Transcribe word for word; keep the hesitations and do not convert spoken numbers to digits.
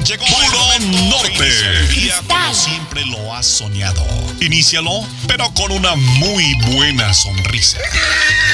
Llegó Puro Norte. El día como siempre lo has soñado. Inícialo, pero con una muy buena sonrisa.